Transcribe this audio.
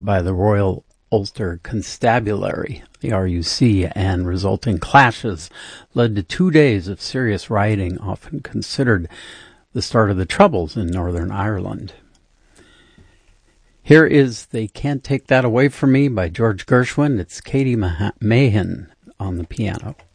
by the Royal Ulster Constabulary, the RUC, and resulting clashes led to 2 days of serious rioting, often considered the start of the Troubles in Northern Ireland. Here is They Can't Take That Away From Me by George Gershwin. It's Katie Mahan on the piano.